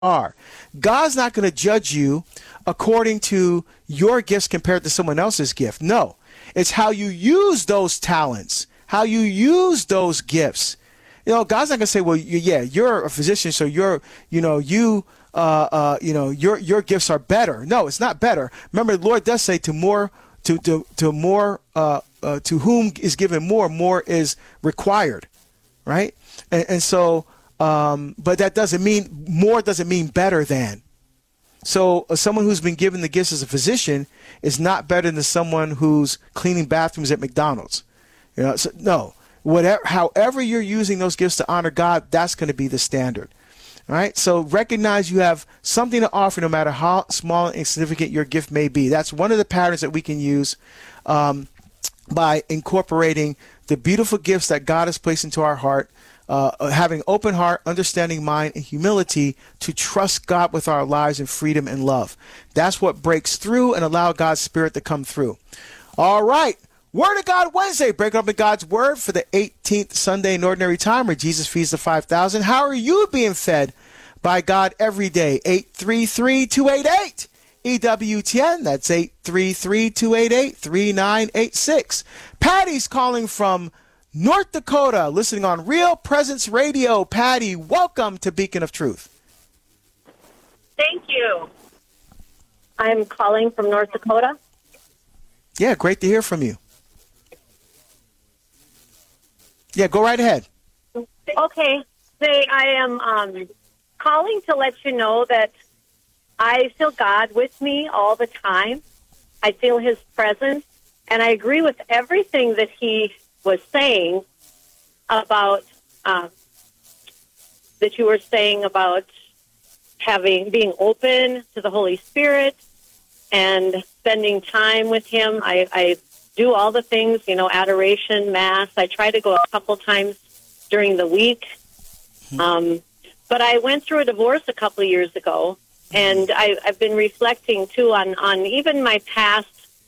are. God's not going to judge you according to your gifts compared to someone else's gift. No, it's how you use those talents, how you use those gifts. God's not going to say, well, yeah, you're a physician, so your gifts are better. No, it's not better. Remember, the Lord does say to whom is given more is required, right? And so, but that doesn't mean more doesn't mean better than. So someone who's been given the gifts as a physician is not better than someone who's cleaning bathrooms at McDonald's. So, no, however you're using those gifts to honor God, that's going to be the standard. All right. So recognize you have something to offer no matter how small and insignificant your gift may be. That's one of the patterns that we can use by incorporating the beautiful gifts that God has placed into our heart. Having open heart, understanding mind, and humility to trust God with our lives in freedom and love. That's what breaks through and allow God's Spirit to come through. All right. Word of God Wednesday, breaking up in God's Word for the 18th Sunday in Ordinary Time where Jesus feeds the 5,000. How are you being fed by God every day? 833-288. EWTN, that's 833-288-3986. Patty's calling from North Dakota, listening on Real Presence Radio. Patty, welcome to Beacon of Truth. Thank you. I'm calling from North Dakota. Yeah, great to hear from you. Yeah, go right ahead. Okay. I am calling to let you know that I feel God with me all the time. I feel His presence, and I agree with everything that He was saying about that you were saying about being open to the Holy Spirit and spending time with Him. I do all the things, adoration, mass. I try to go a couple times during the week. But I went through a divorce a couple of years ago, and I've been reflecting too on even my past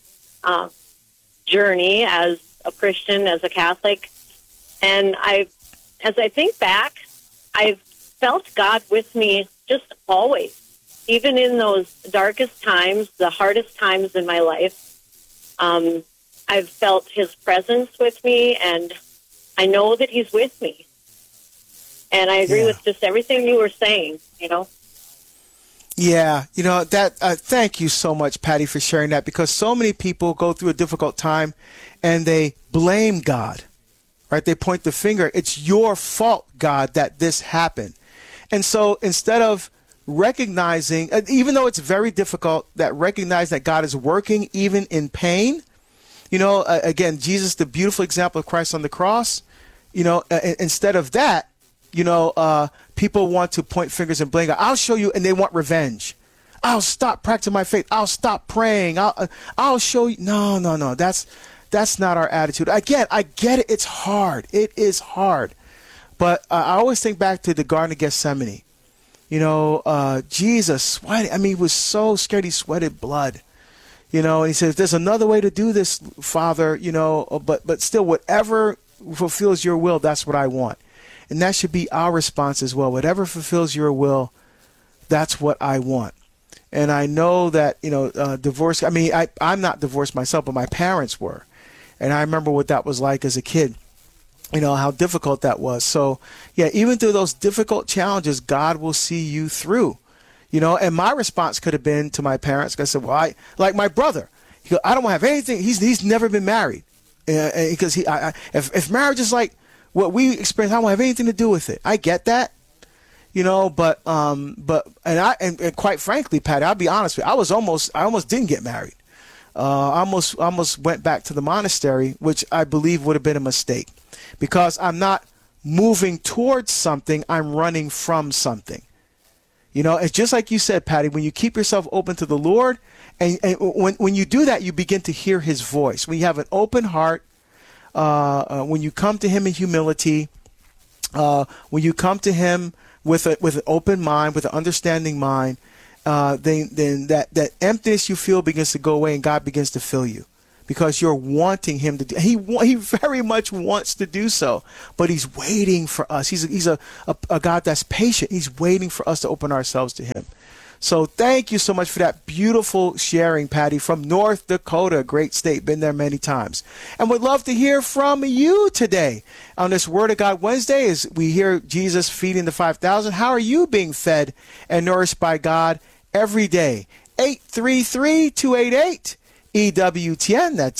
journey as a Christian, as a Catholic. And as I think back, I've felt God with me just always, even in those darkest times, the hardest times in my life. I've felt His presence with me, and I know that He's with me. And I agree with just everything you were saying, Yeah, that. Thank you so much, Patty, for sharing that, because so many people go through a difficult time and they blame God, right? They point the finger. It's your fault, God, that this happened. And so instead of recognizing, even though it's very difficult, that recognize that God is working even in pain. Again, Jesus, the beautiful example of Christ on the cross, instead of that, people want to point fingers and blame God. I'll show you, and they want revenge. I'll stop practicing my faith. I'll stop praying. I'll show you. No. That's not our attitude. Again, I get it. It's hard. It is hard. But I always think back to the Garden of Gethsemane. Jesus sweated. He was so scared. He sweated blood. And he says, there's another way to do this, Father, but still, whatever fulfills your will, that's what I want. And that should be our response as well. Whatever fulfills your will, that's what I want. And I know that, divorce, I'm not divorced myself, but my parents were. And I remember what that was like as a kid, how difficult that was. So, yeah, even through those difficult challenges, God will see you through. And my response could have been to my parents. I said, well, like my brother, he goes, I don't have anything. He's never been married. Because if marriage is like what we experience, I don't have anything to do with it. I get that, but quite frankly, Pat, I'll be honest with you, I almost didn't get married. I almost went back to the monastery, which I believe would have been a mistake, because I'm not moving towards something. I'm running from something. It's just like you said, Patty, when you keep yourself open to the Lord, and when you do that, you begin to hear His voice. When you have an open heart, when you come to Him in humility, when you come to Him with an open mind, with an understanding mind, then that emptiness you feel begins to go away, and God begins to fill you. because you're wanting him to do. He very much wants to do so, but he's waiting for us. He's a God that's patient. He's waiting for us to open ourselves to him. So thank you so much for that beautiful sharing, Patty, from North Dakota, great state, been there many times. And would love to hear from you today on this Word of God Wednesday as we hear Jesus feeding the 5,000. How are you being fed and nourished by God every day? 833-288-EWTN. That's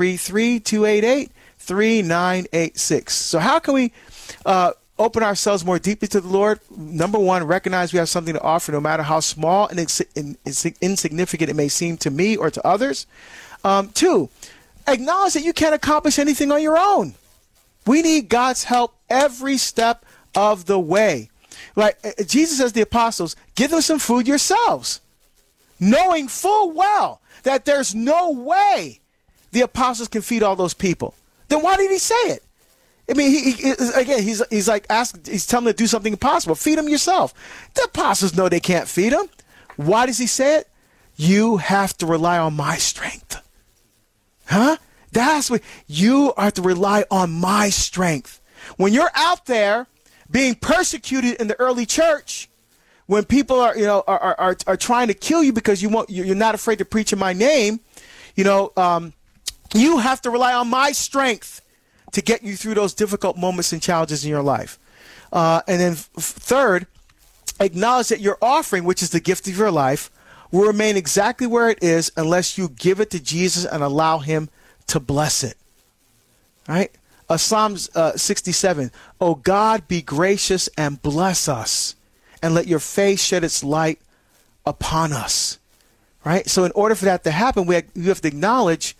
833-288-3986. So how can we open ourselves more deeply to the Lord? Number one, recognize we have something to offer, no matter how small and insignificant it may seem to me or to others. Two, acknowledge that you can't accomplish anything on your own. We need God's help every step of the way. Like Jesus says to the apostles, give them some food yourselves, knowing full well that there's no way the apostles can feed all those people. Then why did he say it? I mean, he's telling them to do something impossible. Feed them yourself. The apostles know they can't feed them. Why does he say it? You have to rely on my strength. Huh? That's what you are to rely on my strength. When you're out there being persecuted in the early church, when people are trying to kill you because you're not afraid to preach in my name, you have to rely on my strength to get you through those difficult moments and challenges in your life. And then third, acknowledge that your offering, which is the gift of your life, will remain exactly where it is unless you give it to Jesus and allow him to bless it. Right? Psalms 67, "O God, be gracious and bless us, and let your face shed its light upon us." Right? So in order for that to happen, you have to acknowledge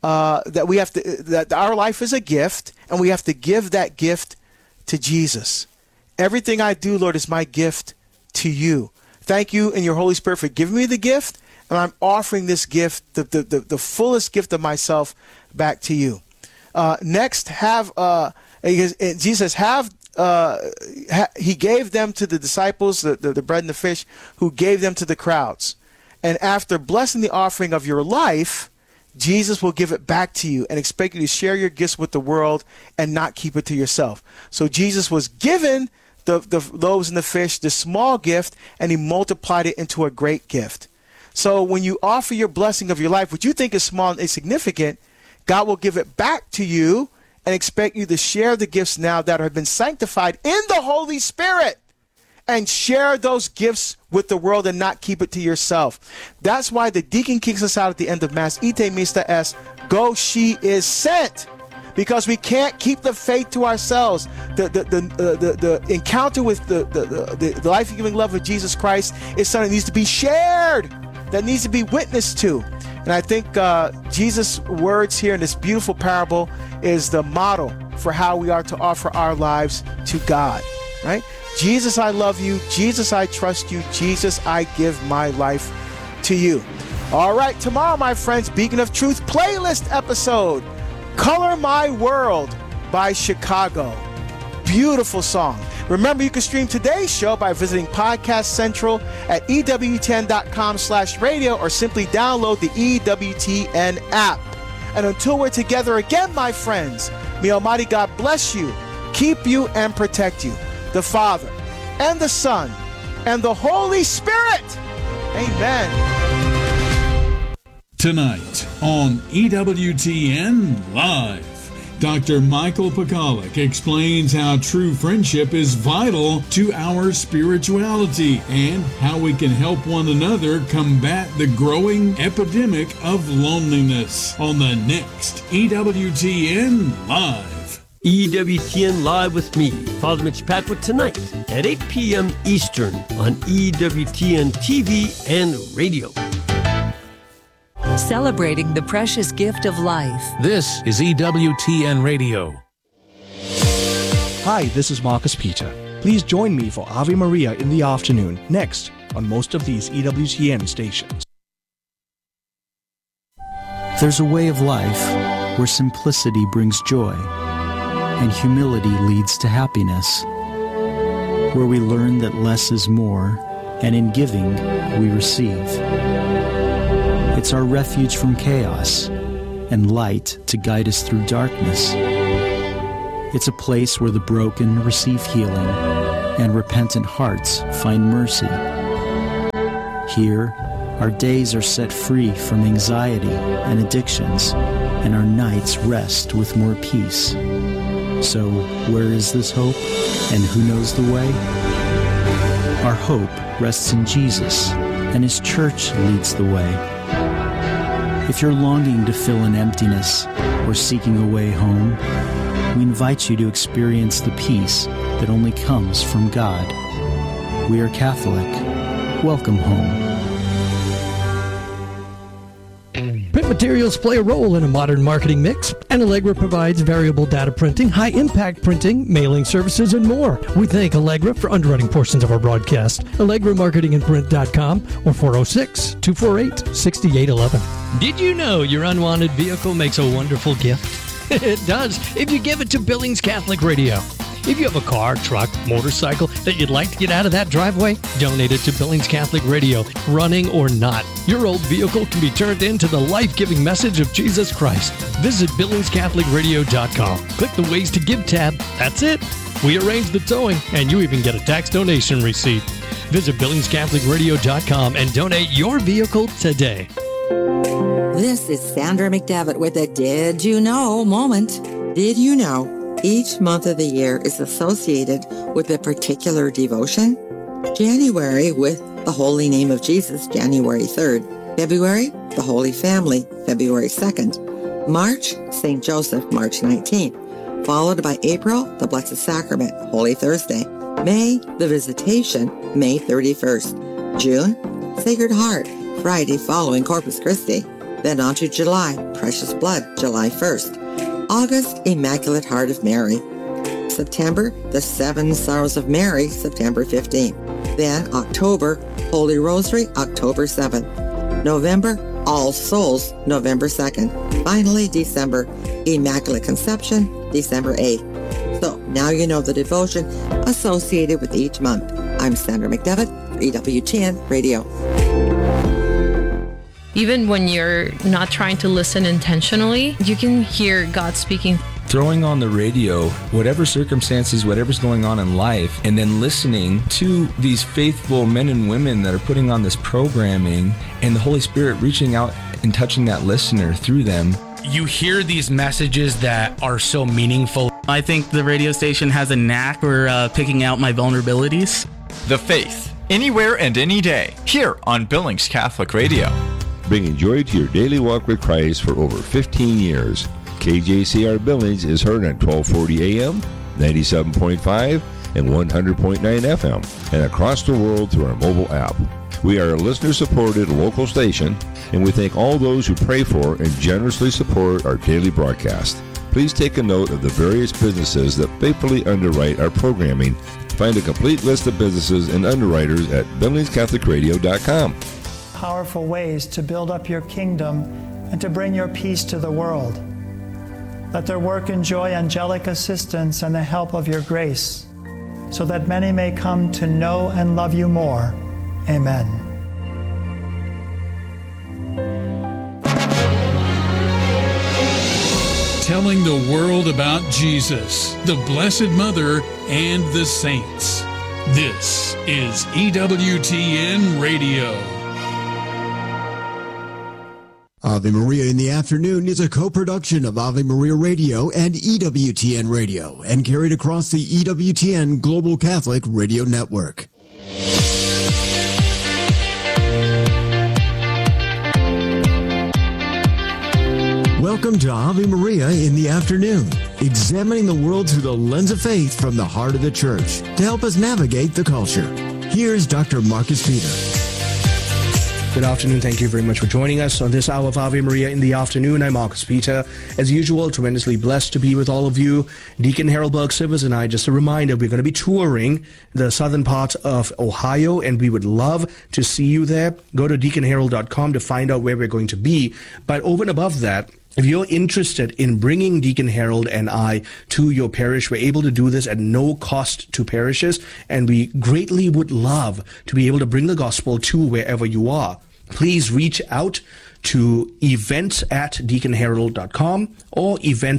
that our life is a gift, and we have to give that gift to Jesus. Everything I do, Lord, is my gift to you. Thank you and your Holy Spirit for giving me the gift, and I'm offering this gift, the fullest gift of myself, back to you. Next, Jesus he gave them to the disciples, the bread and the fish, who gave them to the crowds. And after blessing the offering of your life, Jesus will give it back to you and expect you to share your gifts with the world and not keep it to yourself. So Jesus was given the loaves and the fish, the small gift, and he multiplied it into a great gift. So when you offer your blessing of your life, which you think is small and insignificant, God will give it back to you and expect you to share the gifts now that have been sanctified in the Holy Spirit, and share those gifts with the world and not keep it to yourself. That's why the deacon kicks us out at the end of Mass. Ite mista es, go, she is sent. Because we can't keep the faith to ourselves. The encounter with the life-giving love of Jesus Christ is something that needs to be shared, that needs to be witnessed to. And I think Jesus' words here in this beautiful parable is the model for how we are to offer our lives to God, right? Jesus, I love you. Jesus, I trust you. Jesus, I give my life to you. All right, tomorrow, my friends, Beacon of Truth playlist episode, Color My World by Chicago. Beautiful song. Remember, you can stream today's show by visiting Podcast Central at EWTN.com/radio or simply download the EWTN app. And until we're together again, my friends, may Almighty God bless you, keep you, and protect you. The Father, and the Son, and the Holy Spirit. Amen. Tonight on EWTN Live, Dr. Michael Pekalik explains how true friendship is vital to our spirituality and how we can help one another combat the growing epidemic of loneliness on the next EWTN Live. EWTN Live with me, Father Mitch Patrick, tonight at 8 p.m. Eastern on EWTN TV and radio. Celebrating the precious gift of life. This is EWTN Radio. Hi, this is Marcus Peter. Please join me for Ave Maria in the afternoon, next on most of these EWTN stations. There's a way of life where simplicity brings joy and humility leads to happiness, where we learn that less is more, and in giving, we receive. It's our refuge from chaos and light to guide us through darkness. It's a place where the broken receive healing and repentant hearts find mercy. Here, our days are set free from anxiety and addictions, and our nights rest with more peace. So, where is this hope, and who knows the way? Our hope rests in Jesus, and His church leads the way. If you're longing to fill an emptiness or seeking a way home, we invite you to experience the peace that only comes from God. We are Catholic. Welcome home. Print materials play a role in a modern marketing mix, and Allegra provides variable data printing, high-impact printing, mailing services, and more. We thank Allegra for underwriting portions of our broadcast. AllegraMarketingandPrint.com or 406-248-6811. Did you know your unwanted vehicle makes a wonderful gift? It does, if you give it to Billings Catholic Radio. If you have a car, truck, motorcycle that you'd like to get out of that driveway, donate it to Billings Catholic Radio, running or not. Your old vehicle can be turned into the life-giving message of Jesus Christ. Visit BillingsCatholicRadio.com. Click the Ways to Give tab. That's it. We arrange the towing, and you even get a tax donation receipt. Visit BillingsCatholicRadio.com and donate your vehicle today. This is Sandra McDevitt with a Did You Know moment. Did you know each month of the year is associated with a particular devotion? January with the Holy Name of Jesus, January 3rd. February, the Holy Family, February 2nd. March, St. Joseph, March 19th. Followed by April, the Blessed Sacrament, Holy Thursday. May, the Visitation, May 31st. June, Sacred Heart, Friday following Corpus Christi. Then on to July, Precious Blood, July 1st. August, Immaculate Heart of Mary. September, the Seven Sorrows of Mary, September 15th. Then October, Holy Rosary, October 7th. November, All Souls, November 2nd. Finally, December, Immaculate Conception, December 8th. So now you know the devotion associated with each month. I'm Sandra McDevitt, EWTN Radio. Even when you're not trying to listen intentionally, you can hear God speaking. Throwing on the radio, whatever circumstances, whatever's going on in life, and then listening to these faithful men and women that are putting on this programming, and the Holy Spirit reaching out and touching that listener through them. You hear these messages that are so meaningful. I think the radio station has a knack for picking out my vulnerabilities. The Faith, anywhere and any day, here on Billings Catholic Radio. Bringing joy to your daily walk with Christ for over 15 years. KJCR Billings is heard on 1240 AM, 97.5, and 100.9 FM, and across the world through our mobile app. We are a listener-supported local station, and we thank all those who pray for and generously support our daily broadcast. Please take a note of the various businesses that faithfully underwrite our programming. Find a complete list of businesses and underwriters at BillingsCatholicRadio.com. Powerful ways to build up your kingdom and to bring your peace to the world. Let their work enjoy angelic assistance and the help of your grace, so that many may come to know and love you more. Amen. Telling the world about Jesus, the Blessed Mother, and the saints. This is EWTN Radio. Ave Maria in the Afternoon is a co-production of Ave Maria Radio and EWTN Radio, and carried across the EWTN Global Catholic Radio Network. Welcome to Ave Maria in the Afternoon, examining the world through the lens of faith from the heart of the Church to help us navigate the culture. Here's Dr. Marcus Peter. Good afternoon. Thank you very much for joining us on this hour of Ave Maria in the Afternoon. I'm Marcus Peter. As usual, tremendously blessed to be with all of you. Deacon Harold Burke-Sivers and I, just a reminder, we're going to be touring the southern part of Ohio, and we would love to see you there. Go to deaconharold.com to find out where we're going to be. But over and above that, if you're interested in bringing Deacon Harold and I to your parish, we're able to do this at no cost to parishes, and we greatly would love to be able to bring the gospel to wherever you are. Please reach out to events@deaconherald.com or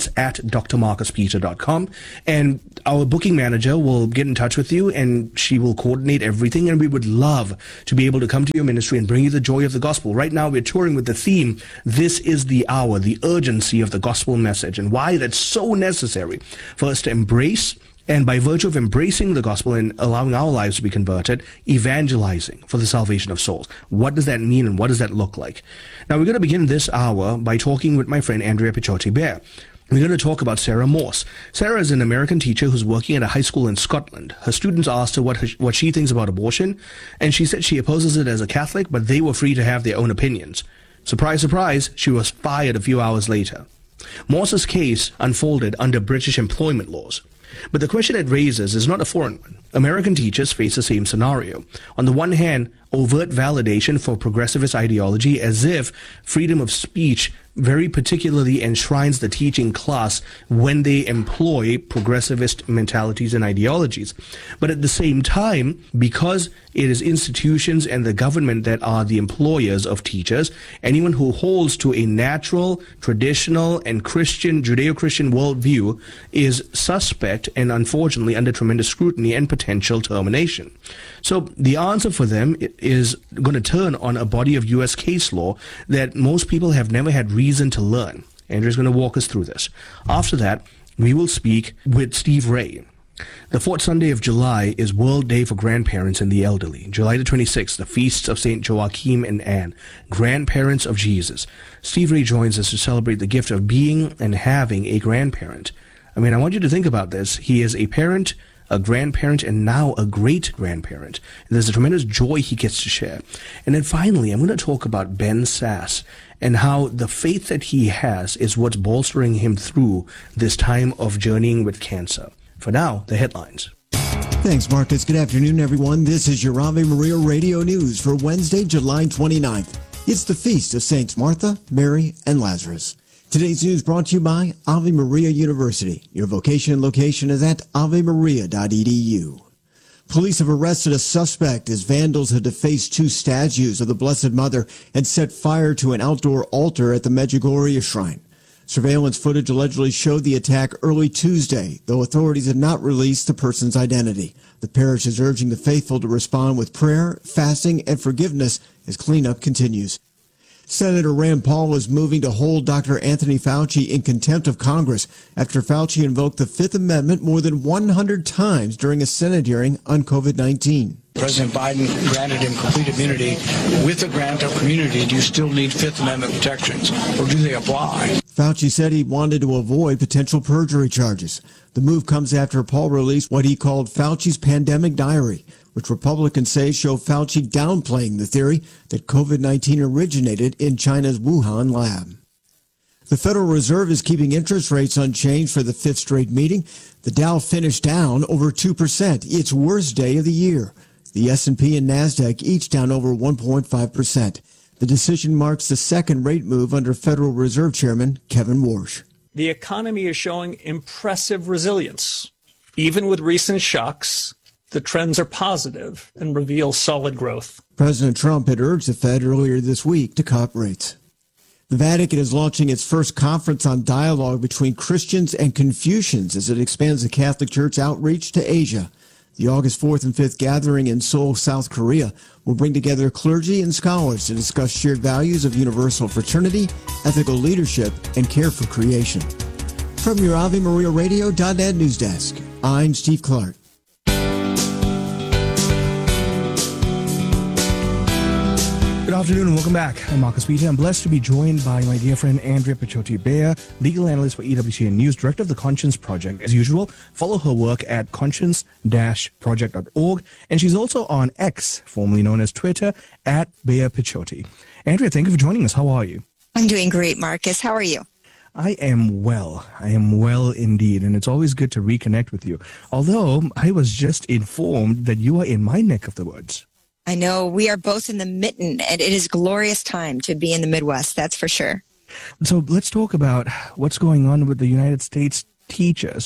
events@drmarcuspeter.com, and our booking manager will get in touch with you, and she will coordinate everything, and we would love to be able to come to your ministry and bring you the joy of the gospel. Right now, we're touring with the theme, This is the Hour, the urgency of the gospel message, and why that's so necessary for us to embrace, and by virtue of embracing the gospel and allowing our lives to be converted, evangelizing for the salvation of souls. What does that mean, and what does that look like? Now, we're going to begin this hour by talking with my friend Andrea Picciotti-Bear. We're going to talk about Sarah Morse. Sarah is an American teacher who's working at a high school in Scotland. Her students asked her what she thinks about abortion, and she said she opposes it as a Catholic, but they were free to have their own opinions. Surprise, surprise, she was fired a few hours later. Morse's case unfolded under British employment laws. But the question it raises is not a foreign one. American teachers face the same scenario. On the one hand, overt validation for progressivist ideology, as if freedom of speech very particularly enshrines the teaching class when they employ progressivist mentalities and ideologies. But at the same time, because it is institutions and the government that are the employers of teachers, anyone who holds to a natural, traditional, and Christian, Judeo-Christian worldview is suspect and unfortunately under tremendous scrutiny and potential termination. So the answer for them is going to turn on a body of U.S. case law that most people have never had reason to learn. Andrew's going to walk us through this. After that, we will speak with Steve Ray. The fourth Sunday of July is World Day for Grandparents and the Elderly. July the 26th, the feasts of St. Joachim and Anne, grandparents of Jesus. Steve Ray joins us to celebrate the gift of being and having a grandparent. I mean, I want you to think about this. He is a parent, a grandparent, and now a great-grandparent. And there's a tremendous joy he gets to share. And then finally, I'm going to talk about Ben Sass and how the faith that he has is what's bolstering him through this time of journeying with cancer. For now, the headlines. Thanks, Marcus. Good afternoon, everyone. This is your Ave Maria Radio News for Wednesday, July 29th. It's the feast of Saints Martha, Mary, and Lazarus. Today's news brought to you by Ave Maria University. Your vocation and location is at avemaria.edu. Police have arrested a suspect as vandals had defaced two statues of the Blessed Mother and set fire to an outdoor altar at the Medjugorje Shrine. Surveillance footage allegedly showed the attack early Tuesday, though authorities had not released the person's identity. The parish is urging the faithful to respond with prayer, fasting, and forgiveness as cleanup continues. Senator Rand Paul is moving to hold Dr. Anthony Fauci in contempt of Congress after Fauci invoked the Fifth Amendment more than 100 times during a Senate hearing on COVID-19. President Biden granted him complete immunity. With the grant of immunity, do you still need Fifth Amendment protections, or do they apply? Fauci said he wanted to avoid potential perjury charges. The move comes after Paul released what he called Fauci's pandemic diary, which Republicans say show Fauci downplaying the theory that COVID-19 originated in China's Wuhan lab. The Federal Reserve is keeping interest rates unchanged for the fifth straight meeting. The Dow finished down over 2%, its worst day of the year. The S&P and NASDAQ each down over 1.5%. The decision marks the second rate move under Federal Reserve Chairman Kevin Warsh. The economy is showing impressive resilience. Even with recent shocks, the trends are positive and reveal solid growth. President Trump had urged the Fed earlier this week to cut rates. The Vatican is launching its first conference on dialogue between Christians and Confucians as it expands the Catholic Church outreach to Asia. The August 4th and 5th gathering in Seoul, South Korea, will bring together clergy and scholars to discuss shared values of universal fraternity, ethical leadership, and care for creation. From your AveMariaRadio.net news desk, I'm Steve Clark. Good afternoon and welcome back. I'm Marcus Peter. I'm blessed to be joined by my dear friend Andrea Picciotti-Bear, legal analyst for EWTN News, director of the Conscience Project. As usual, follow her work at conscience-project.org, and she's also on X, formerly known as Twitter, at Bear Picciotti. Andrea, thank you for joining us. How are you? I'm doing great, Marcus. How are you? I am well. I am well indeed, and it's always good to reconnect with you. Although I was just informed that you are in my neck of the woods. I know we are both in the mitten, and it is a glorious time to be in the Midwest, that's for sure. So let's talk about what's going on with the United States teachers.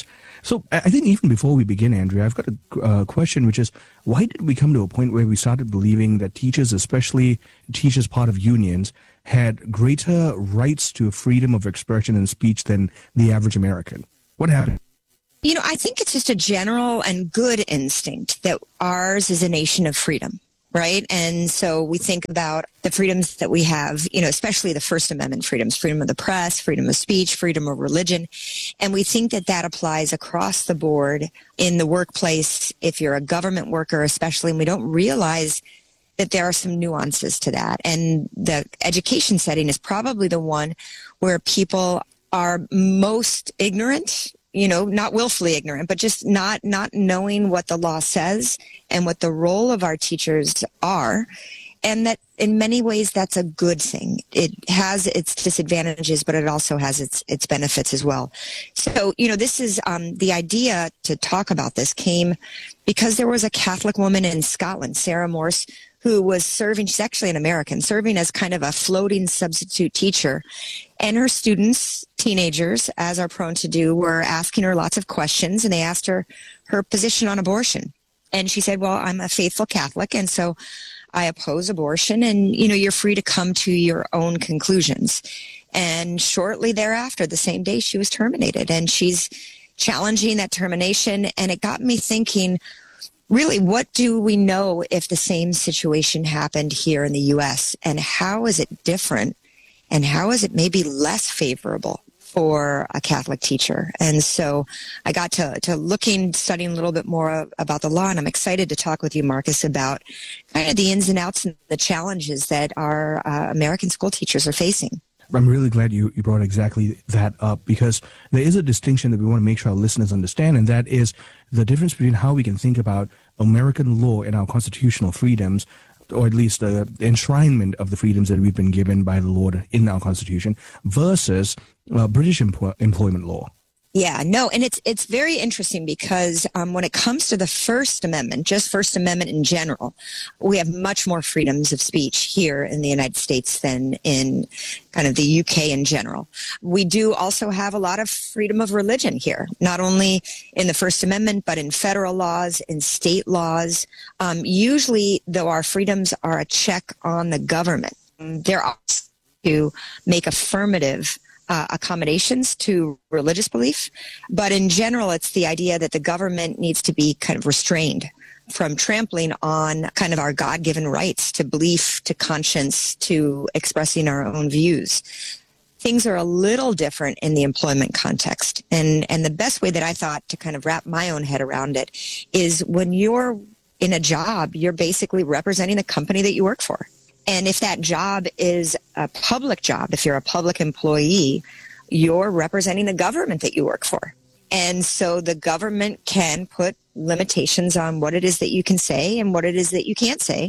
So I think even before we begin, Andrea, I've got a question, which is, why did we come to a point where we started believing that teachers, especially teachers part of unions, had greater rights to freedom of expression and speech than the average American? What happened? You know, I think it's just a general and good instinct that ours is a nation of freedom, right? And so we think about the freedoms that we have, you know, especially the First Amendment freedoms, freedom of the press, freedom of speech, freedom of religion. And we think that that applies across the board in the workplace, if you're a government worker especially, and we don't realize that there are some nuances to that. And the education setting is probably the one where people are most ignorant, you know, not willfully ignorant, but just not knowing what the law says and what the role of our teachers are. And that in many ways, that's a good thing. It has its disadvantages, but it also has its benefits as well. So, you know, this is the idea to talk about this came because there was a Catholic woman in Scotland, Sarah Morse, who was serving, she's actually an American, serving as kind of a floating substitute teacher. And her students, teenagers, as are prone to do, were asking her lots of questions, and they asked her her position on abortion. And she said, well, I'm a faithful Catholic, and so I oppose abortion, and, you know, you're free to come to your own conclusions. And shortly thereafter, the same day, she was terminated, and she's challenging that termination. And it got me thinking, really, what do we know if the same situation happened here in the U.S., and how is it different, and how is it maybe less favorable for a Catholic teacher? And so I got to studying a little bit more about the law, and I'm excited to talk with you, Marcus, about kind of the ins and outs and the challenges that our American school teachers are facing. I'm really glad you brought exactly that up, because there is a distinction that we want to make sure our listeners understand, and that is the difference between how we can think about American law and our constitutional freedoms, or at least the enshrinement of the freedoms that we've been given by the Lord in our Constitution, versus British employment law. Yeah, no, and it's very interesting because when it comes to the First Amendment, just First Amendment in general, we have much more freedoms of speech here in the United States than in kind of the UK in general. We do also have a lot of freedom of religion here, not only in the First Amendment, but in federal laws, in state laws. Usually, though, our freedoms are a check on the government. They're also to make affirmative accommodations to religious belief. But in general, it's the idea that the government needs to be kind of restrained from trampling on kind of our God-given rights to belief, to conscience, to expressing our own views. Things are a little different in the employment context. And the best way that I thought to kind of wrap my own head around it is when you're in a job, you're basically representing the company that you work for. And if that job is a public job, if you're a public employee, you're representing the government that you work for. And so the government can put limitations on what it is that you can say and what it is that you can't say.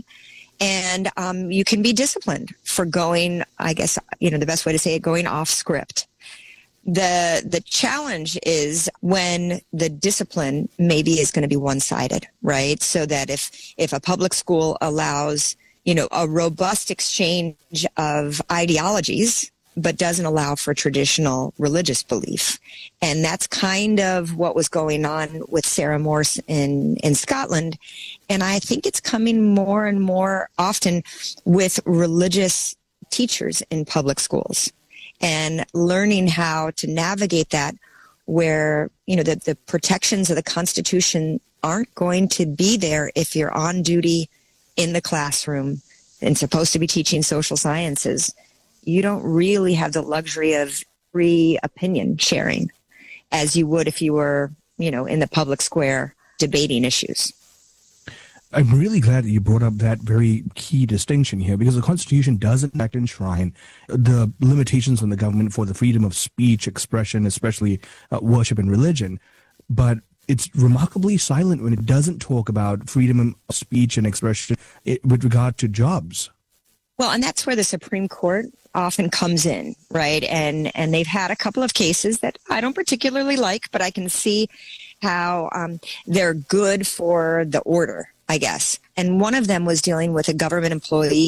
And you can be disciplined for going, I guess, you know, the best way to say it, going off script. The challenge is when the discipline maybe is going to be one-sided, right? So that if a public school allows, you know, a robust exchange of ideologies, but doesn't allow for traditional religious belief. And that's kind of what was going on with Sarah Morse in Scotland. And I think it's coming more and more often with religious teachers in public schools and learning how to navigate that where, you know, the protections of the Constitution aren't going to be there if you're on duty in the classroom and supposed to be teaching social sciences. You don't really have the luxury of free opinion sharing as you would if you were, you know, in the public square debating issues. I'm really glad that you brought up that very key distinction here, because the Constitution does in fact enshrine the limitations on the government for the freedom of speech, expression, especially worship and religion. But it's remarkably silent when it doesn't talk about freedom of speech and expression with regard to jobs. Well, and that's where the Supreme Court often comes in, right? And they've had a couple of cases that I don't particularly like, but I can see how they're good for the order, I guess. And one of them was dealing with a government employee,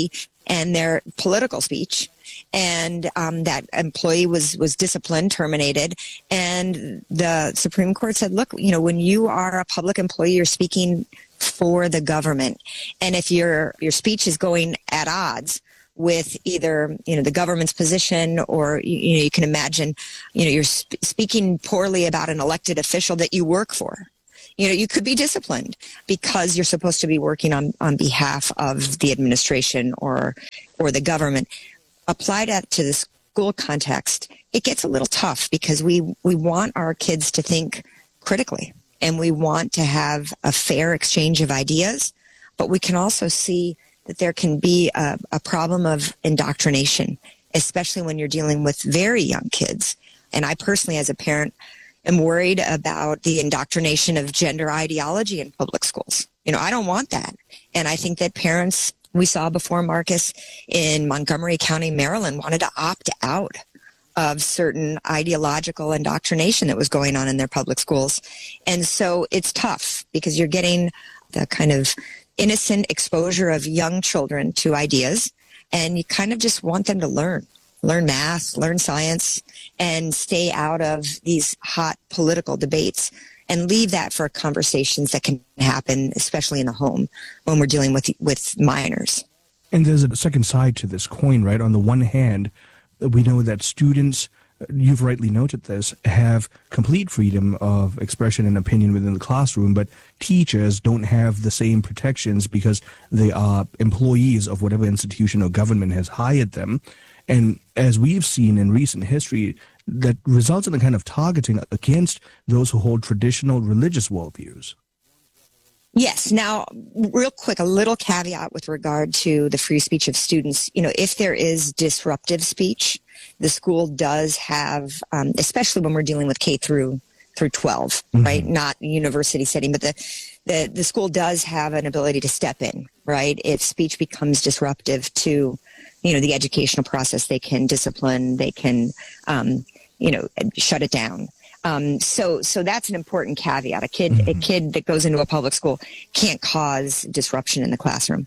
and their political speech. And that employee was disciplined, terminated. And the Supreme Court said, look, when you are a public employee, you're speaking for the government. And if your speech is going at odds with either, the government's position, or, you can imagine, you're speaking poorly about an elected official that you work for. You could be disciplined because you're supposed to be working on behalf of the administration or the government. Apply that to the school context, it gets a little tough because we want our kids to think critically, and we want to have a fair exchange of ideas, but we can also see that there can be a problem of indoctrination, especially when you're dealing with very young kids. And I personally, as a parent, am worried about the indoctrination of gender ideology in public schools. I don't want that. And I think that parents, we saw before Marcus in Montgomery County, Maryland, wanted to opt out of certain ideological indoctrination that was going on in their public schools. And so it's tough because you're getting the kind of innocent exposure of young children to ideas, and you kind of just want them to learn math, learn science, and stay out of these hot political debates, and leave that for conversations that can happen, especially in the home when we're dealing with minors. And there's a second side to this coin, right? On the one hand, we know that students, you've rightly noted this, have complete freedom of expression and opinion within the classroom, but teachers don't have the same protections because they are employees of whatever institution or government has hired them. And as we've seen in recent history, that results in a kind of targeting against those who hold traditional religious worldviews. Yes. Now, real quick, a little caveat with regard to the free speech of students. If there is disruptive speech, the school does have, especially when we're dealing with K through 12, right? Not university setting, but the school does have an ability to step in, right? If speech becomes disruptive to, the educational process, they can discipline, they can, shut it down. So that's an important caveat. A kid that goes into a public school can't cause disruption in the classroom.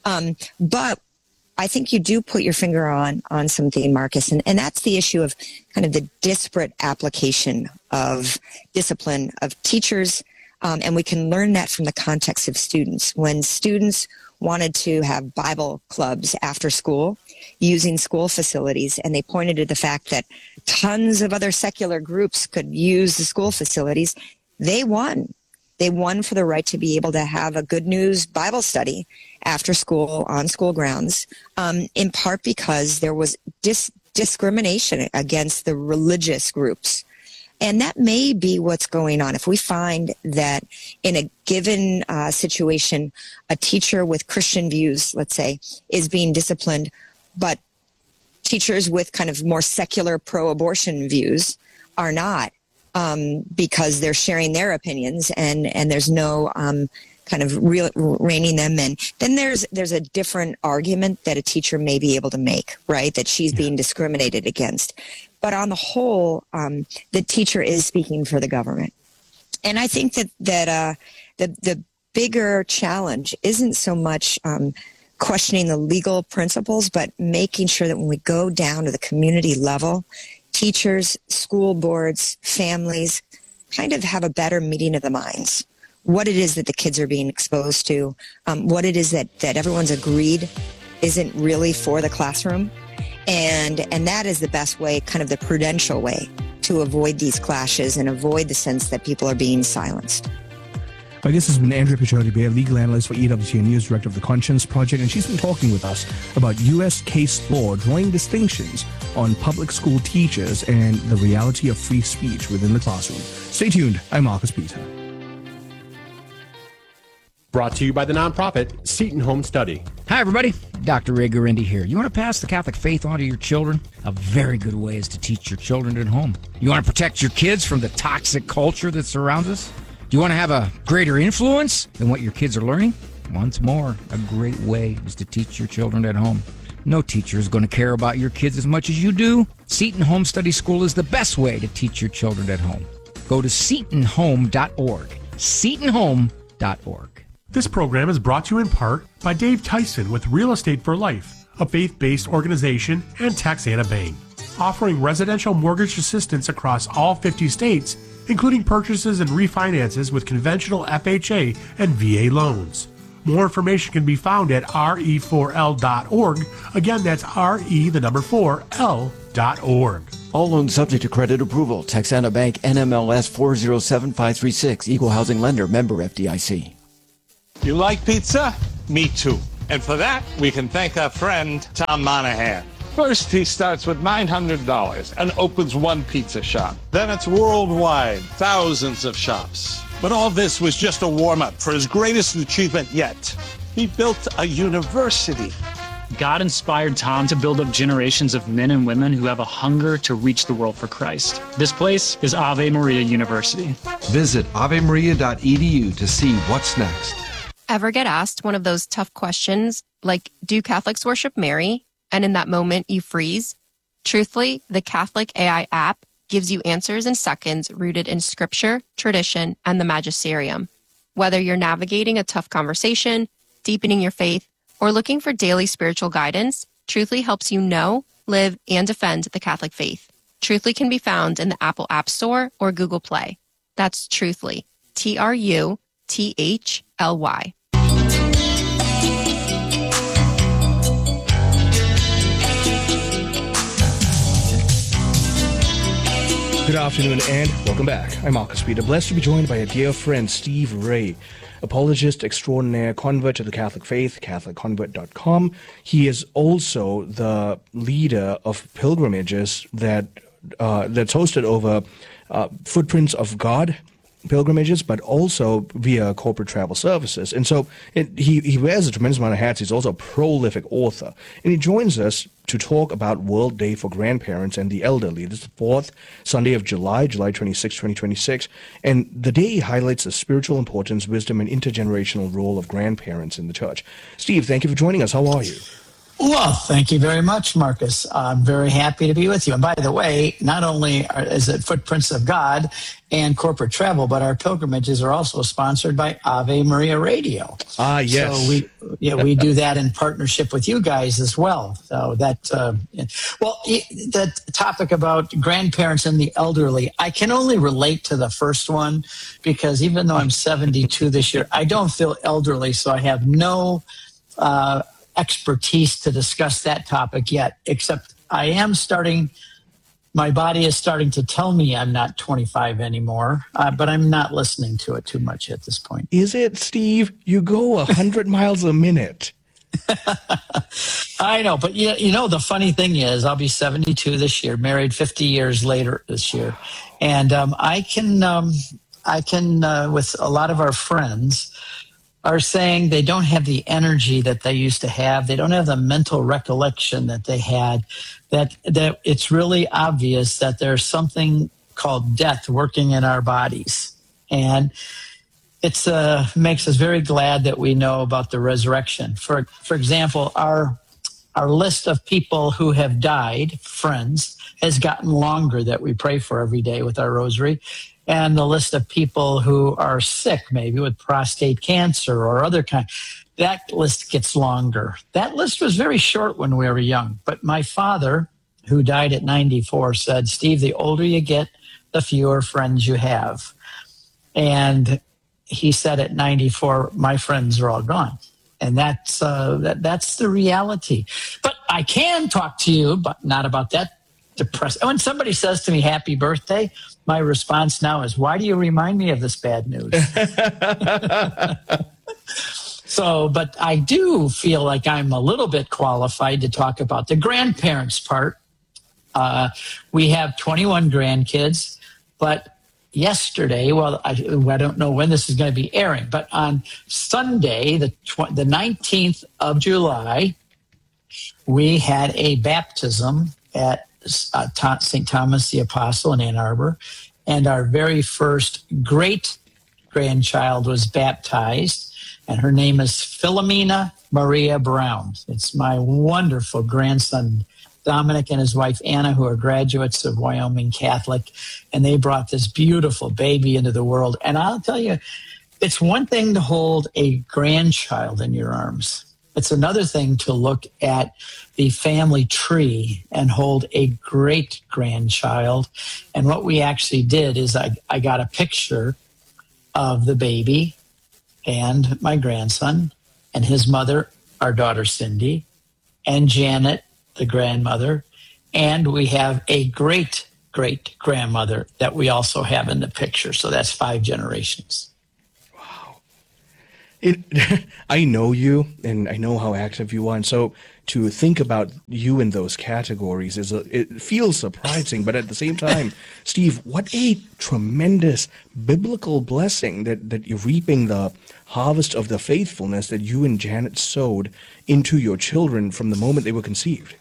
But I think you do put your finger on something, Marcus, and that's the issue of kind of the disparate application of discipline of teachers. And we can learn that from the context of students. When students wanted to have Bible clubs after school using school facilities, and they pointed to the fact that tons of other secular groups could use the school facilities, they won. They won for the right to be able to have a Good News Bible study after school on school grounds, in part because there was discrimination against the religious groups. And that may be what's going on. If we find that in a given situation, a teacher with Christian views, let's say, is being disciplined, but teachers with kind of more secular pro-abortion views are not, because they're sharing their opinions and there's no kind of reining them in, then there's a different argument that a teacher may be able to make, right? That she's being discriminated against. But on the whole, the teacher is speaking for the government. And I think that the bigger challenge isn't so much questioning the legal principles, but making sure that when we go down to the community level, teachers, school boards, families kind of have a better meeting of the minds. What it is that the kids are being exposed to, what it is that everyone's agreed isn't really for the classroom. And that is the best way, kind of the prudential way, to avoid these clashes and avoid the sense that people are being silenced. My guest has been Andrea Piccioli-Bear, legal analyst for EWTN News, director of the Conscience Project, and she's been talking with us about U.S. case law drawing distinctions on public school teachers and the reality of free speech within the classroom. Stay tuned. I'm Marcus Peter. Brought to you by the nonprofit Seton Home Study. Hi, everybody. Dr. Ray Guarendi here. You want to pass the Catholic faith on to your children? A very good way is to teach your children at home. You want to protect your kids from the toxic culture that surrounds us? Do you want to have a greater influence than what your kids are learning? Once more, a great way is to teach your children at home. No teacher is going to care about your kids as much as you do. Seton Home Study School is the best way to teach your children at home. Go to setonhome.org. setonhome.org. This program is brought to you in part by Dave Tyson with Real Estate for Life, a faith-based organization, and Texana Bank, offering residential mortgage assistance across all 50 states, including purchases and refinances with conventional FHA and VA loans. More information can be found at re4l.org. Again, that's re4l.org. All loans subject to credit approval. Texana Bank, NMLS 407536. Equal housing lender. Member FDIC. You like pizza? Me too. And for that, we can thank our friend Tom Monahan. First, he starts with $900 and opens one pizza shop. Then it's worldwide, thousands of shops. But all this was just a warm-up for his greatest achievement yet. He built a university. God inspired Tom to build up generations of men and women who have a hunger to reach the world for Christ. This place is Ave Maria University. Visit avemaria.edu to see what's next. Ever get asked one of those tough questions like, do Catholics worship Mary? And in that moment you freeze? Truthfully, the Catholic AI app gives you answers in seconds rooted in scripture, tradition, and the magisterium. Whether you're navigating a tough conversation, deepening your faith, or looking for daily spiritual guidance, Truthfully helps you know, live, and defend the Catholic faith. Truthfully can be found in the Apple App Store or Google Play. That's Truthfully, Truthly. Good afternoon and welcome back. I'm Marcus Peter, blessed to be joined by a dear friend, Steve Ray, apologist extraordinaire, convert to the Catholic faith, CatholicConvert.com. He is also the leader of pilgrimages that's hosted over Footprints of God pilgrimages, but also via corporate travel services. And so he wears a tremendous amount of hats. He's also a prolific author. And he joins us to talk about World Day for Grandparents and the Elderly. This is the fourth Sunday of July 26, 2026. And the day highlights the spiritual importance, wisdom, and intergenerational role of grandparents in the church. Steve, thank you for joining us. How are you? Well, thank you very much, Marcus. I'm very happy to be with you. And by the way, not only is it Footprints of God and corporate travel, but our pilgrimages are also sponsored by Ave Maria Radio. Ah, yes. So we do that in partnership with you guys as well. So that, the topic about grandparents and the elderly, I can only relate to the first one because even though I'm 72 this year, I don't feel elderly, so I have no expertise to discuss that topic yet, except my body is starting to tell me I'm not 25 anymore, but I'm not listening to it too much at this point. Is it, Steve? You go 100 miles a minute. I know, but you know, the funny thing is I'll be 72 this year, married 50 years later this year. And I can, with a lot of our friends, are saying they don't have the energy that they used to have. They don't have the mental recollection that they had, that it's really obvious that there's something called death working in our bodies. And it's makes us very glad that we know about the resurrection. For example, our list of people who have died, friends, has gotten longer that we pray for every day with our rosary. And the list of people who are sick, maybe with prostate cancer or other kind, that list gets longer. That list was very short when we were young. But my father, who died at 94, said, Steve, the older you get, the fewer friends you have. And he said at 94, my friends are all gone. And that's the reality. But I can talk to you, but not about that depressing. When somebody says to me, happy birthday, my response now is, why do you remind me of this bad news? But I do feel like I'm a little bit qualified to talk about the grandparents part. We have 21 grandkids, but yesterday, I don't know when this is going to be airing, but on Sunday, the 19th of July, we had a baptism at St. Thomas the Apostle in Ann Arbor, and our very first great-grandchild was baptized, and her name is Philomena Maria Brown. It's my wonderful grandson, Dominic, and his wife, Anna, who are graduates of Wyoming Catholic, and they brought this beautiful baby into the world. And I'll tell you, it's one thing to hold a grandchild in your arms. It's another thing to look at the family tree and hold a great-grandchild. And what we actually did is I got a picture of the baby and my grandson and his mother, our daughter Cindy, and Janet, the grandmother. And we have a great-great-grandmother that we also have in the picture. So that's 5 generations. I know you, and I know how active you are, and so to think about you in those categories it feels surprising, but at the same time, Steve, what a tremendous biblical blessing that you're reaping the harvest of the faithfulness that you and Janet sowed into your children from the moment they were conceived.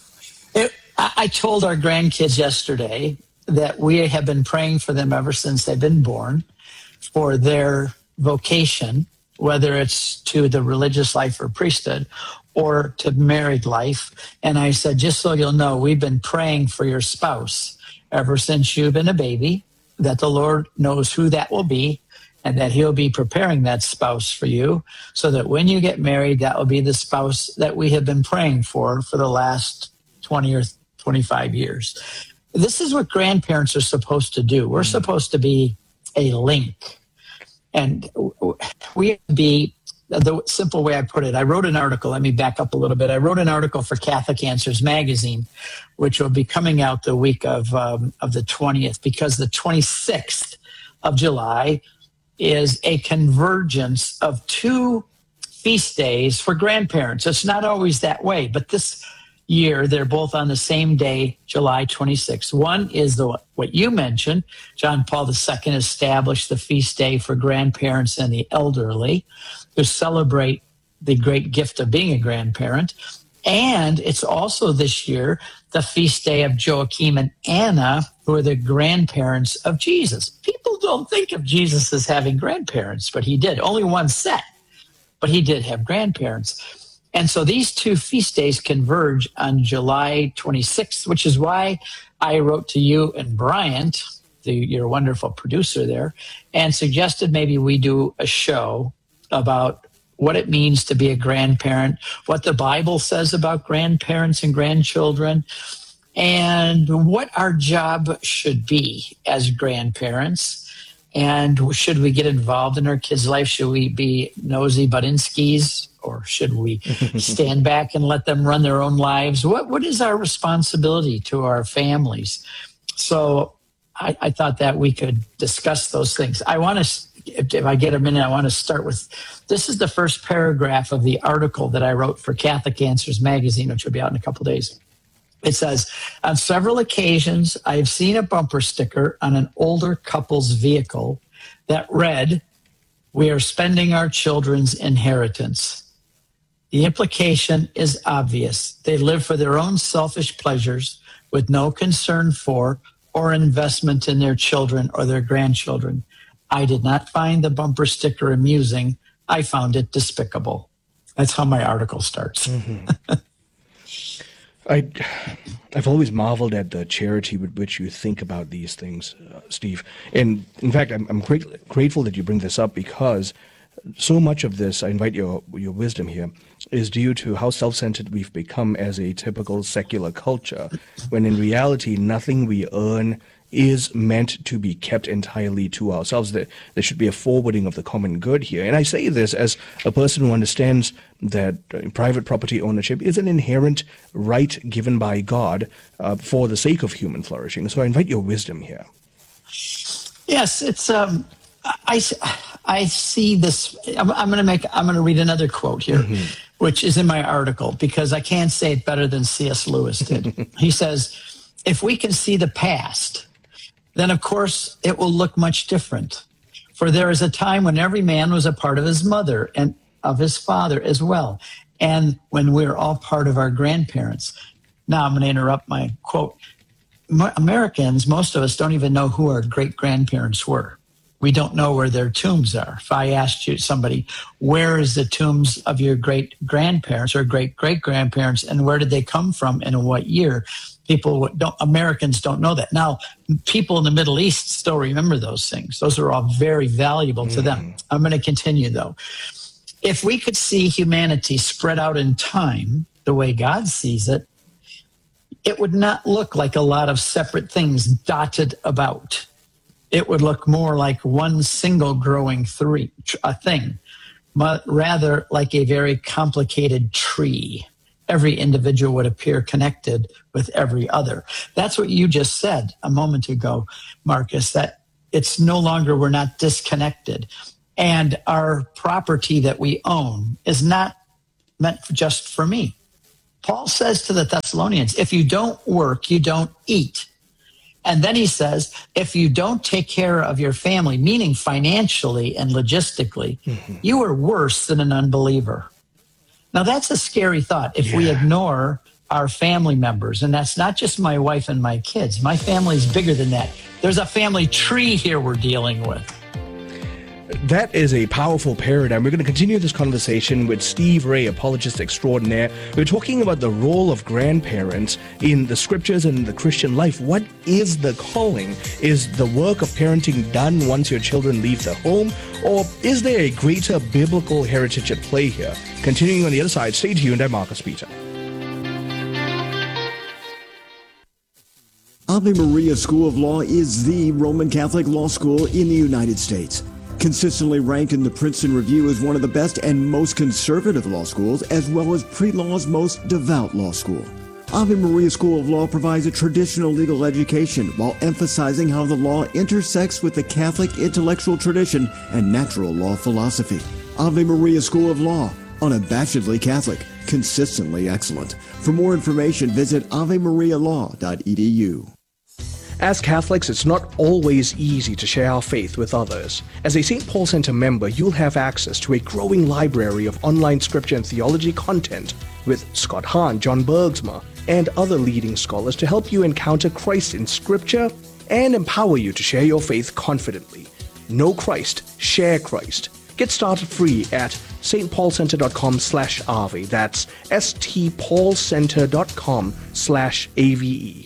I told our grandkids yesterday that we have been praying for them ever since they've been born for their vocation, whether it's to the religious life or priesthood or to married life. And I said, just so you'll know, we've been praying for your spouse ever since you've been a baby, that the Lord knows who that will be and that he'll be preparing that spouse for you so that when you get married, that will be the spouse that we have been praying for the last 20 or 25 years. This is what grandparents are supposed to do. We're supposed to be a link. And we have to be, the simple way I put it, I wrote an article. Let me back up a little bit. I wrote an article for Catholic Answers magazine, which will be coming out the week of the 20th, because the 26th of July is a convergence of 2 feast days for grandparents. It's not always that way, but this year they're both on the same day, July 26th. One is what you mentioned. John Paul II established the feast day for grandparents and the elderly to celebrate the great gift of being a grandparent. And it's also this year the feast day of Joachim and Anna, who are the grandparents of Jesus. People don't think of Jesus as having grandparents, but he did. Only one set, but he did have grandparents. And so these 2 feast days converge on July 26th, which is why I wrote to you and Bryant, your wonderful producer there, and suggested maybe we do a show about what it means to be a grandparent, what the Bible says about grandparents and grandchildren, and what our job should be as grandparents. And should we get involved in our kids' life? Should we be nosy but in skis? Or should we stand back and let them run their own lives? What is our responsibility to our families? So I thought that we could discuss those things. I want to, if I get a minute, I want to start with, this is the first paragraph of the article that I wrote for Catholic Answers magazine, which will be out in a couple days. It says, on several occasions, I have seen a bumper sticker on an older couple's vehicle that read, "We are spending our children's inheritance." The implication is obvious. They live for their own selfish pleasures with no concern for or investment in their children or their grandchildren. I did not find the bumper sticker amusing. I found it despicable. That's how my article starts. Mm-hmm. I've always marveled at the charity with which you think about these things, Steve. And in fact, I'm grateful that you bring this up, because so much of this, I invite your wisdom here, is due to how self-centered we've become as a typical secular culture, when in reality, nothing we earn is meant to be kept entirely to ourselves. There should be a forwarding of the common good here. And I say this as a person who understands that private property ownership is an inherent right given by God for the sake of human flourishing. So I invite your wisdom here. Yes, it's I see this. I'm going to read another quote here, which is in my article, because I can't say it better than C.S. Lewis did. He says, if we can see the past, then of course it will look much different. For there is a time when every man was a part of his mother and of his father as well, and when we're all part of our grandparents. Now I'm going to interrupt my quote. Americans, most of us, don't even know who our great-grandparents were. We don't know where their tombs are. If I asked you, somebody, where is the tombs of your great-grandparents or great-great-grandparents, and where did they come from and in what year? Americans don't know that. Now, people in the Middle East still remember those things. Those are all very valuable to them. I'm going to continue, though. If we could see humanity spread out in time the way God sees it, it would not look like a lot of separate things dotted about. It would look more like one single growing thing, but rather like a very complicated tree. Every individual would appear connected with every other. That's what you just said a moment ago, Marcus, that it's no longer, we're not disconnected. And our property that we own is not meant just for me. Paul says to the Thessalonians, if you don't work, you don't eat. And then he says, if you don't take care of your family, meaning financially and logistically, you are worse than an unbeliever. Now, that's a scary thought if we ignore our family members. And that's not just my wife and my kids. My family is bigger than that. There's a family tree here we're dealing with. That is a powerful paradigm. We're going to continue this conversation with Steve Ray, apologist extraordinaire. We're talking about the role of grandparents in the scriptures and in the Christian life. What is the calling? Is the work of parenting done once your children leave the home? Or is there a greater biblical heritage at play here? Continuing on the other side, stay tuned. I'm Marcus Peter. Ave Maria School of Law is the Roman Catholic law school in the United States. Consistently ranked in the Princeton Review as one of the best and most conservative law schools, as well as pre-law's most devout law school. Ave Maria School of Law provides a traditional legal education while emphasizing how the law intersects with the Catholic intellectual tradition and natural law philosophy. Ave Maria School of Law, unabashedly Catholic, consistently excellent. For more information, visit avemarialaw.edu. As Catholics, it's not always easy to share our faith with others. As a St. Paul Center member, you'll have access to a growing library of online scripture and theology content with Scott Hahn, John Bergsma, and other leading scholars to help you encounter Christ in scripture and empower you to share your faith confidently. Know Christ, share Christ. Get started free at stpaulcenter.com/Ave. That's stpaulcenter.com/AVE.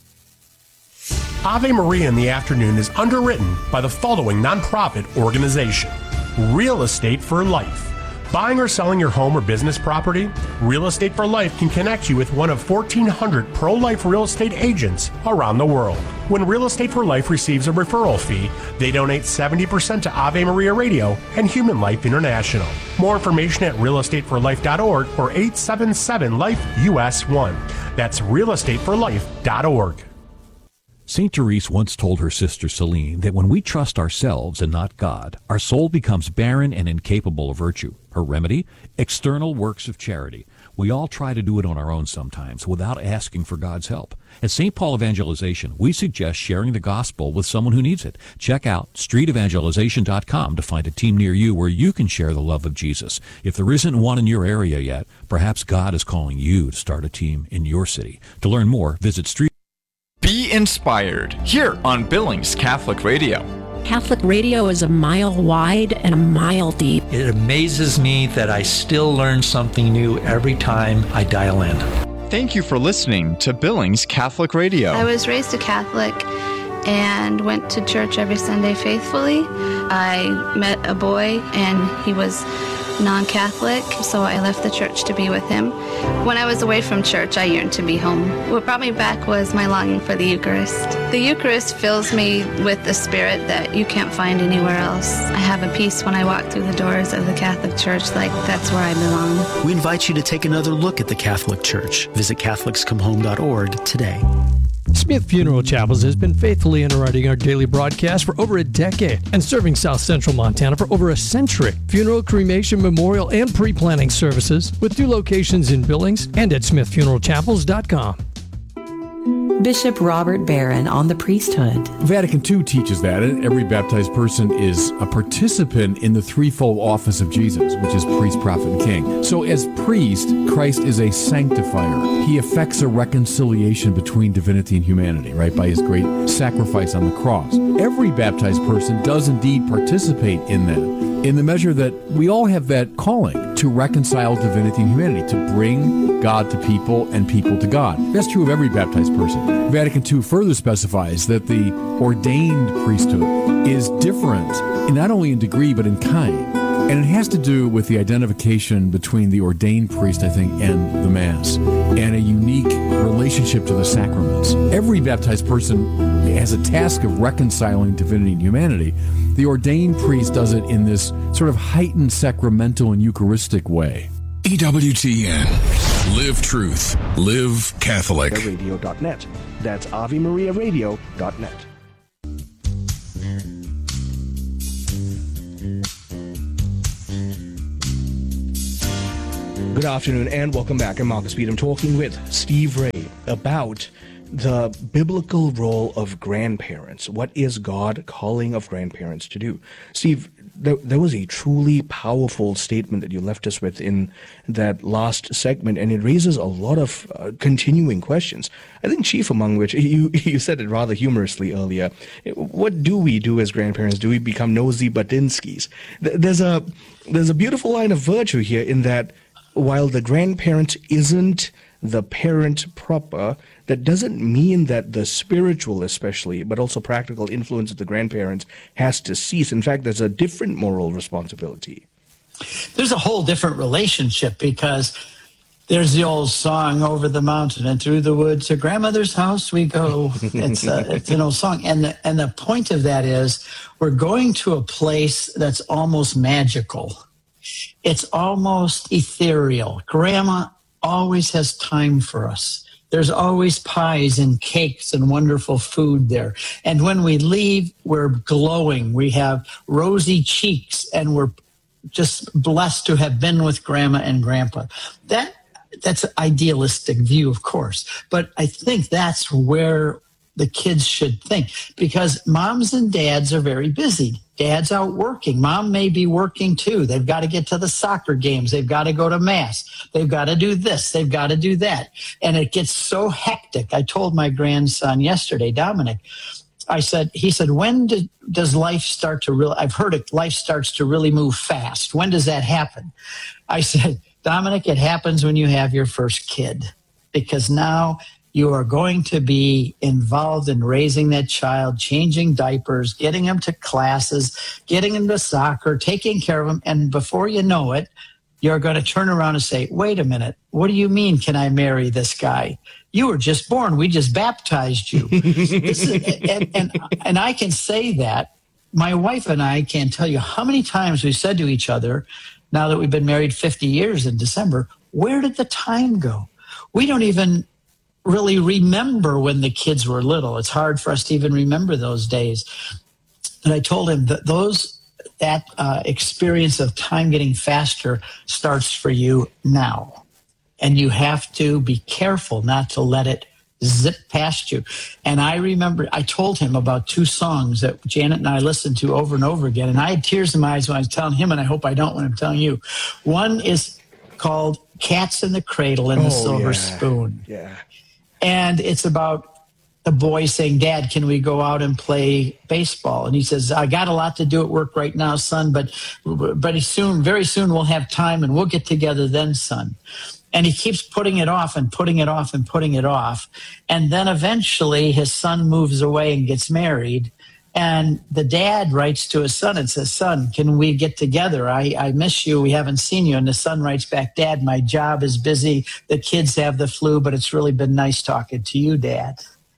Ave Maria in the Afternoon is underwritten by the following nonprofit organization: Real Estate for Life. Buying or selling your home or business property? Real Estate for Life can connect you with one of 1,400 pro-life real estate agents around the world. When Real Estate for Life receives a referral fee, they donate 70% to Ave Maria Radio and Human Life International. More information at realestateforlife.org or 877-LIFE-US1. That's realestateforlife.org. St. Therese once told her sister Celine that when we trust ourselves and not God, our soul becomes barren and incapable of virtue. Her remedy? External works of charity. We all try to do it on our own sometimes without asking for God's help. At St. Paul Evangelization, we suggest sharing the gospel with someone who needs it. Check out streetevangelization.com to find a team near you where you can share the love of Jesus. If there isn't one in your area yet, perhaps God is calling you to start a team in your city. To learn more, visit Street. Be inspired here on Billings Catholic Radio. Catholic radio is a mile wide and a mile deep. It amazes me that I still learn something new every time I dial in. Thank you for listening to Billings Catholic Radio. I was raised a Catholic and went to church every Sunday faithfully. I met a boy and he was non-Catholic, so I left the church to be with him. When I was away from church, I yearned to be home. What brought me back was my longing for the Eucharist. The Eucharist fills me with the spirit that you can't find anywhere else. I have a peace when I walk through the doors of the Catholic Church, like that's where I belong. We invite you to take another look at the Catholic Church. Visit CatholicsComeHome.org today. Smith Funeral Chapels has been faithfully underwriting our daily broadcast for over a decade and serving South Central Montana for over a century. Funeral, cremation, memorial, and pre-planning services with 2 locations in Billings and at smithfuneralchapels.com. Bishop Robert Barron on the priesthood. Vatican II teaches that every baptized person is a participant in the threefold office of Jesus, which is priest, prophet, and king. So as priest, Christ is a sanctifier. He effects a reconciliation between divinity and humanity, right, by his great sacrifice on the cross. Every baptized person does indeed participate in that, in the measure that we all have that calling to reconcile divinity and humanity, to bring God to people and people to God. That's true of every baptized person. Vatican II further specifies that the ordained priesthood is different, not only in degree but in kind. And it has to do with the identification between the ordained priest, I think, and the Mass, and a unique relationship to the sacraments. Every baptized person has a task of reconciling divinity and humanity. The ordained priest does it in this sort of heightened sacramental and Eucharistic way. EWTN. Live truth. Live Catholic. Radio.net. That's AveMariaRadio.net. Good afternoon and welcome back. I'm Marcus Pete. I'm talking with Steve Ray about the biblical role of grandparents. What is God calling of grandparents to do? Steve, there was a truly powerful statement that you left us with in that last segment, and it raises a lot of continuing questions. I think chief among which, you said it rather humorously earlier, what do we do as grandparents? Do we become nosy Batinskis? There's a beautiful line of virtue here in that while the grandparent isn't the parent proper, that doesn't mean that the spiritual especially, but also practical influence of the grandparents has to cease. In fact, there's a different moral responsibility. There's a whole different relationship because there's the old song, over the mountain and through the woods to grandmother's house we go. It's an old song. And the point of that is we're going to a place that's almost magical. It's almost ethereal. Grandma always has time for us. There's always pies and cakes and wonderful food there. And when we leave, we're glowing. We have rosy cheeks, and we're just blessed to have been with Grandma and Grandpa. That's an idealistic view, of course. But I think that's where the kids should think, because moms and dads are very busy. Dad's out working. Mom may be working too. They've got to get to the soccer games. They've got to go to mass. They've got to do this. They've got to do that. And it gets so hectic. I told my grandson yesterday, Dominic, he said, when does life start to really, I've heard it, life starts to really move fast. When does that happen? I said, Dominic, it happens when you have your first kid, because now you are going to be involved in raising that child, changing diapers, getting them to classes, getting them to soccer, taking care of them. And before you know it, you're going to turn around and say, wait a minute, what do you mean, can I marry this guy? You were just born. We just baptized you. And I can say that. My wife and I can't tell you how many times we said to each other, now that we've been married 50 years in December, where did the time go? We don't even really remember when the kids were little. It's hard for us to even remember those days. And I told him that that experience of time getting faster starts for you now. And you have to be careful not to let it zip past you. And I remember I told him about two songs that Janet and I listened to over and over again. And I had tears in my eyes when I was telling him, and I hope I don't when I'm telling you. One is called Cats in the Cradle and the Silver Spoon. Yeah. And it's about the boy saying, Dad, can we go out and play baseball? And he says, I got a lot to do at work right now, son, but very soon we'll have time and we'll get together then, son. And he keeps putting it off and putting it off and putting it off. And then eventually his son moves away and gets married. And the dad writes to his son and says, son, can we get together? I miss you. We haven't seen you. And the son writes back, Dad, my job is busy. The kids have the flu, but it's really been nice talking to you, Dad.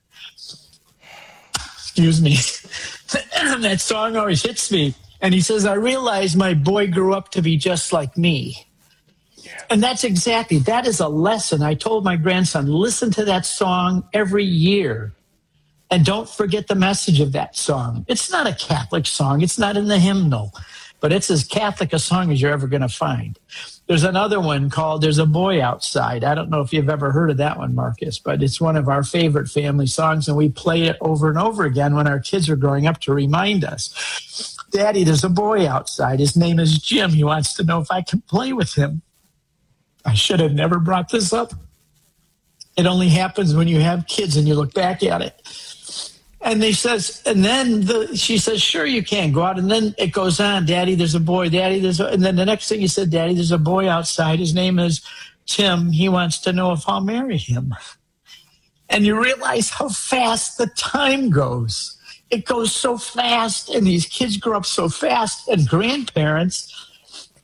Excuse me. That song always hits me. And he says, I realize my boy grew up to be just like me. And that is a lesson. I told my grandson, listen to that song every year. And don't forget the message of that song. It's not a Catholic song. It's not in the hymnal. But it's as Catholic a song as you're ever going to find. There's another one called There's a Boy Outside. I don't know if you've ever heard of that one, Marcus, but it's one of our favorite family songs, and we play it over and over again when our kids are growing up to remind us. Daddy, there's a boy outside. His name is Jim. He wants to know if I can play with him. I should have never brought this up. It only happens when you have kids and you look back at it. And she says, sure, you can go out. And then it goes on, Daddy, there's a boy, Daddy, and then the next thing he said, Daddy, there's a boy outside. His name is Tim. He wants to know if I'll marry him. And you realize how fast the time goes. It goes so fast, and these kids grow up so fast. And grandparents,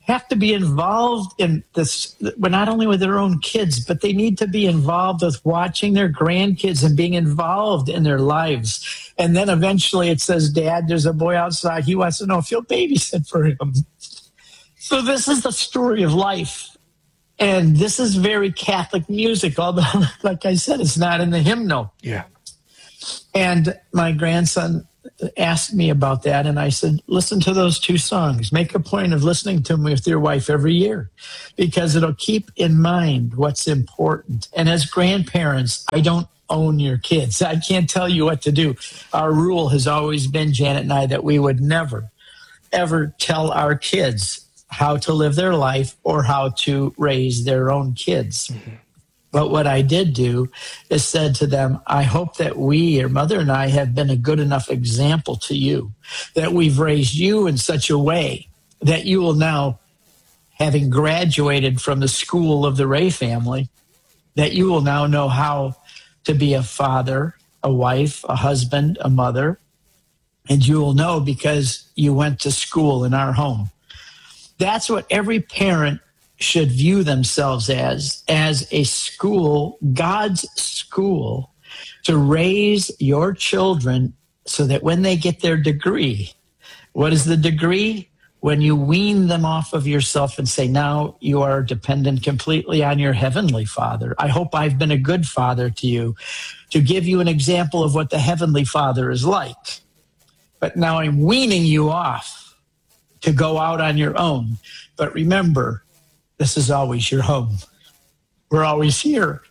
have to be involved in this, but not only with their own kids, but they need to be involved with watching their grandkids and being involved in their lives. And then eventually it says, Dad, there's a boy outside. He wants to know if you'll babysit for him. So this is the story of life. And this is very Catholic music, although, like I said, it's not in the hymnal. Yeah. And my grandson asked me about that, and I said, listen to those 2 songs. Make a point of listening to them with your wife every year, because it'll keep in mind what's important. And as grandparents, I don't own your kids. I can't tell you what to do. Our rule has always been, Janet and I, that we would never, ever tell our kids how to live their life or how to raise their own kids. Mm-hmm. But what I did do is said to them, I hope that we, your mother and I, have been a good enough example to you, that we've raised you in such a way that you will now, having graduated from the school of the Ray family, that you will now know how to be a father, a wife, a husband, a mother, and you will know because you went to school in our home. That's what every parent should view themselves as a school, God's school, to raise your children so that when they get their degree, what is the degree? When you wean them off of yourself and say, now you are dependent completely on your heavenly Father. I hope I've been a good father to you, to give you an example of what the heavenly Father is like. But now I'm weaning you off to go out on your own. But remember, this is always your home. We're always here.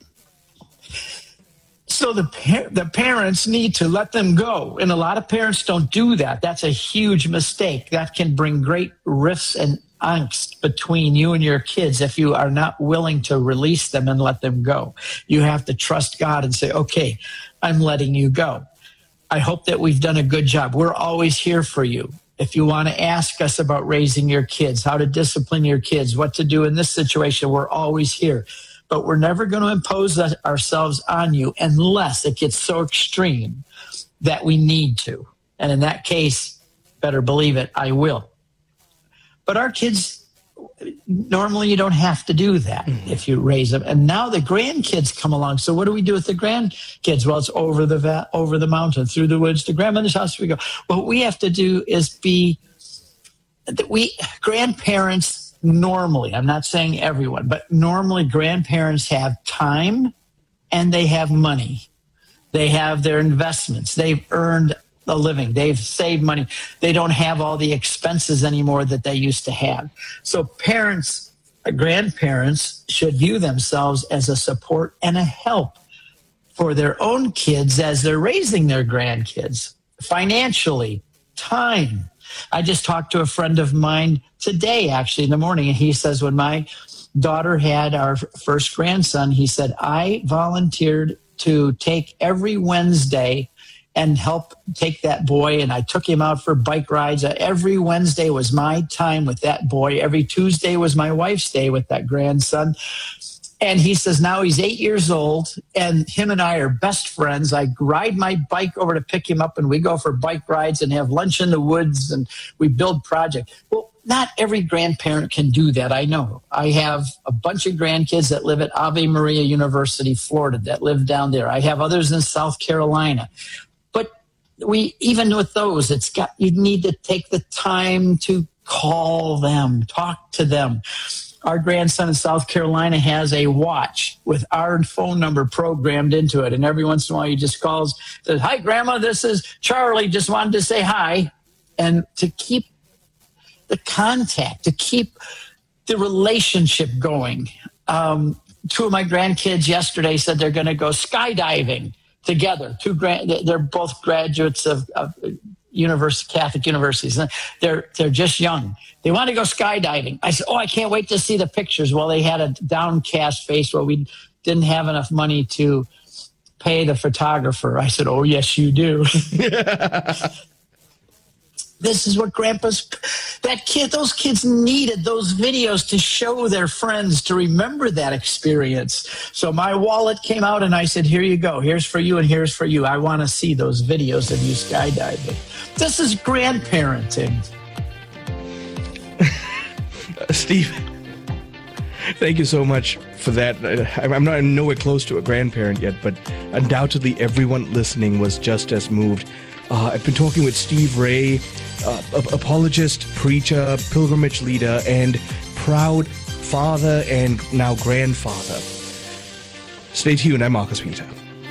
So the parents need to let them go. And a lot of parents don't do that. That's a huge mistake. That can bring great rifts and angst between you and your kids if you are not willing to release them and let them go. You have to trust God and say, okay, I'm letting you go. I hope that we've done a good job. We're always here for you. If you want to ask us about raising your kids, how to discipline your kids, what to do in this situation, we're always here. But we're never going to impose ourselves on you unless it gets so extreme that we need to. And in that case, better believe it, I will. But our kids, normally you don't have to do that if you raise them. And now the grandkids come along. So what do we do with the grandkids? Well, it's over the mountain, through the woods, to grandmother's house we go. What we have to do is grandparents normally, I'm not saying everyone, but normally grandparents have time and they have money. They have their investments. They've earned a living. They've saved money. They don't have all the expenses anymore that they used to have. So grandparents should view themselves as a support and a help for their own kids as they're raising their grandkids. Financially, time. I just talked to a friend of mine today, actually, in the morning, and he says when my daughter had our first grandson, he said, I volunteered to take every Wednesday and help take that boy, and I took him out for bike rides. Every Wednesday was my time with that boy. Every Tuesday was my wife's day with that grandson. And he says now he's 8 years old, and him and I are best friends. I ride my bike over to pick him up, and we go for bike rides and have lunch in the woods, and we build projects. Well, not every grandparent can do that, I know. I have a bunch of grandkids that live at Ave Maria University, Florida, that live down there. I have others in South Carolina. But even with those, you need to take the time to call them, talk to them. Our grandson in South Carolina has a watch with our phone number programmed into it. And every once in a while he just calls, says, hi, Grandma, this is Charlie. Just wanted to say hi. And to keep the contact, to keep the relationship going. 2 of my grandkids yesterday said they're going to go skydiving together. They're both graduates of Catholic universities. They're just young. They want to go skydiving. I said, I can't wait to see the pictures. Well, they had a downcast face. Well, we didn't have enough money to pay the photographer. I said, oh, yes, you do. This is what those kids needed those videos to show their friends, to remember that experience. So my wallet came out and I said, here you go. Here's for you and here's for you. I want to see those videos of you skydiving. This is grandparenting. Steve, thank you so much for that. I'm not nowhere close to a grandparent yet, but undoubtedly everyone listening was just as moved. I've been talking with Steve Ray, apologist, preacher, pilgrimage leader, and proud father and now grandfather. Stay tuned. I'm Marcus Peter.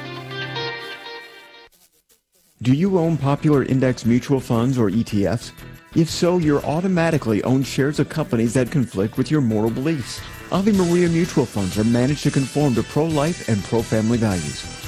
Do you own popular index mutual funds or ETFs? If so, you're automatically own shares of companies that conflict with your moral beliefs. Ave Maria mutual funds are managed to conform to pro-life and pro-family values.